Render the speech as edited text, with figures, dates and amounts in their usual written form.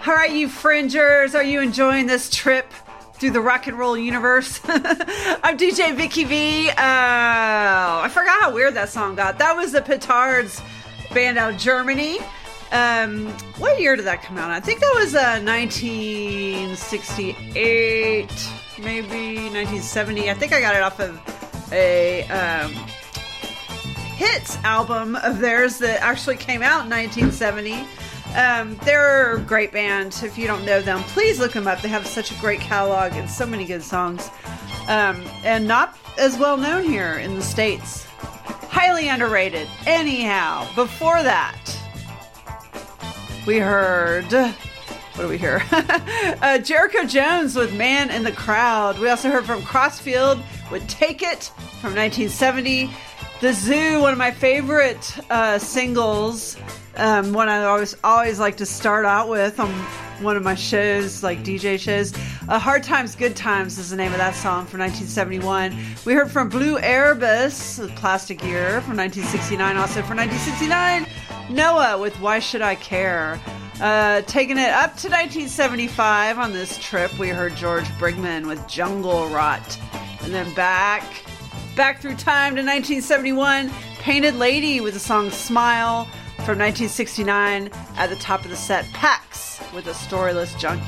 All right, you fringers, are you enjoying this trip through the rock and roll universe? I'm DJ Vicky V. I forgot how weird that song got. That was the Petards band out of Germany. What year did that come out? I think that was 1968, maybe 1970. I think I got it off of a hits album of theirs that actually came out in 1970. They're a great band. If you don't know them, please look them up. They have such a great catalog and so many good songs. And not as well known here in the States. Highly underrated. Anyhow, before that, we heard... What do we hear? Jericho Jones with Man in the Crowd. We also heard from Crossfield with Take It from 1970. The Zoo, one of my favorite singles. One I always like to start out with on one of my shows, like DJ shows. Hard Times, Good Times is the name of that song from 1971. We heard from Blue Erebus, Plastic Year from 1969. Also from 1969, Noah with Why Should I Care? Taking it up to 1975 on this trip, we heard George Brigman with Jungle Rot. And then back through time to 1971, Painted Lady with the song Smile. From 1969, at the top of the set, Pax with a Storyless Junkie.